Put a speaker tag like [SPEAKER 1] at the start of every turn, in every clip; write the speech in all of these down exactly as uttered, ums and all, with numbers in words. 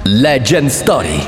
[SPEAKER 1] Legend Story.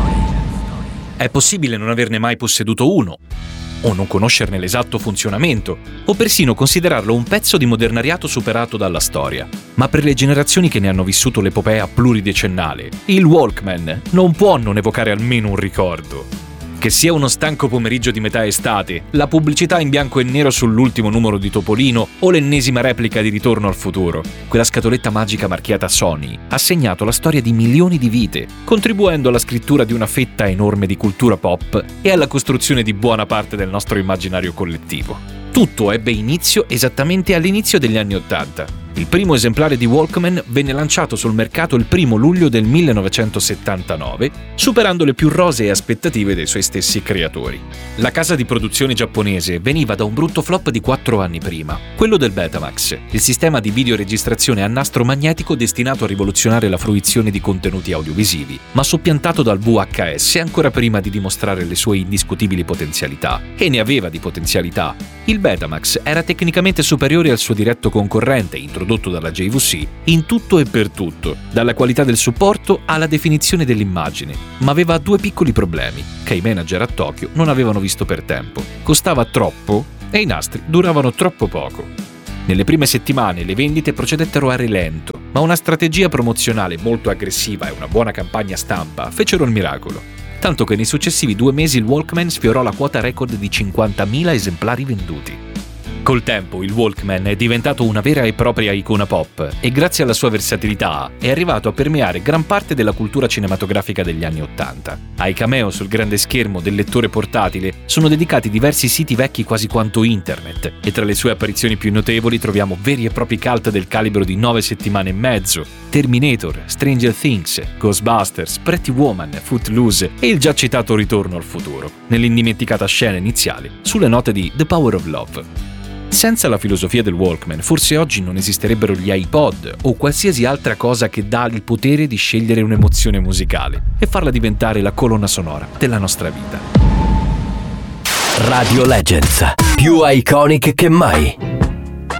[SPEAKER 2] È possibile non averne mai posseduto uno, o non conoscerne l'esatto funzionamento, o persino considerarlo un pezzo di modernariato superato dalla storia. Ma per le generazioni che ne hanno vissuto l'epopea pluridecennale, il Walkman non può non evocare almeno un ricordo. Che sia uno stanco pomeriggio di metà estate, la pubblicità in bianco e nero sull'ultimo numero di Topolino o l'ennesima replica di Ritorno al futuro, quella scatoletta magica marchiata Sony ha segnato la storia di milioni di vite, contribuendo alla scrittura di una fetta enorme di cultura pop e alla costruzione di buona parte del nostro immaginario collettivo. Tutto ebbe inizio esattamente all'inizio degli anni Ottanta. Il primo esemplare di Walkman venne lanciato sul mercato il primo luglio del millenovecentosettantanove, superando le più rosee aspettative dei suoi stessi creatori. La casa di produzione giapponese veniva da un brutto flop di quattro anni prima, quello del Betamax, il sistema di videoregistrazione a nastro magnetico destinato a rivoluzionare la fruizione di contenuti audiovisivi, ma soppiantato dal V H S ancora prima di dimostrare le sue indiscutibili potenzialità. E ne aveva di potenzialità. Il Betamax era tecnicamente superiore al suo diretto concorrente, introdotto dalla J V C, in tutto e per tutto, dalla qualità del supporto alla definizione dell'immagine, ma aveva due piccoli problemi che i manager a Tokyo non avevano visto per tempo. Costava troppo e i nastri duravano troppo poco. Nelle prime settimane le vendite procedettero a rilento, ma una strategia promozionale molto aggressiva e una buona campagna stampa fecero il miracolo. Tanto che nei successivi due mesi il Walkman sfiorò la quota record di cinquantamila esemplari venduti. Col tempo il Walkman è diventato una vera e propria icona pop e grazie alla sua versatilità è arrivato a permeare gran parte della cultura cinematografica degli anni Ottanta. Ai cameo sul grande schermo del lettore portatile sono dedicati diversi siti vecchi quasi quanto internet e tra le sue apparizioni più notevoli troviamo veri e propri cult del calibro di nove settimane e mezzo, Terminator, Stranger Things, Ghostbusters, Pretty Woman, Footloose e il già citato Ritorno al futuro, nell'indimenticata scena iniziale sulle note di The Power of Love. Senza la filosofia del Walkman, forse oggi non esisterebbero gli iPod o qualsiasi altra cosa che dà il potere di scegliere un'emozione musicale e farla diventare la colonna sonora della nostra vita.
[SPEAKER 1] Radio Legends, più iconic che mai.